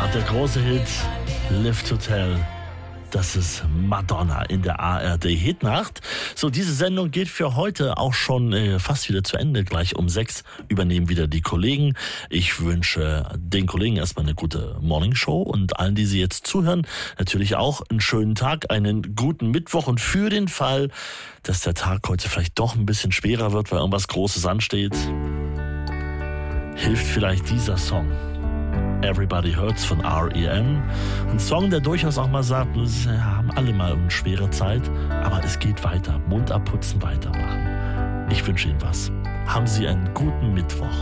der große Hit Live to Tell. Das ist Madonna in der ARD-Hitnacht. So, diese Sendung geht für heute auch schon fast wieder zu Ende. Gleich um 6 übernehmen wieder die Kollegen. Ich wünsche den Kollegen erstmal eine gute Morningshow und allen, die Sie jetzt zuhören, natürlich auch einen schönen Tag, einen guten Mittwoch. Und für den Fall, dass der Tag heute vielleicht doch ein bisschen schwerer wird, weil irgendwas Großes ansteht, hilft vielleicht dieser Song. Everybody Hurts von R.E.M. Ein Song, der durchaus auch mal sagt, wir haben alle mal eine schwere Zeit, aber es geht weiter. Mund abputzen, weitermachen. Ich wünsche Ihnen was. Haben Sie einen guten Mittwoch.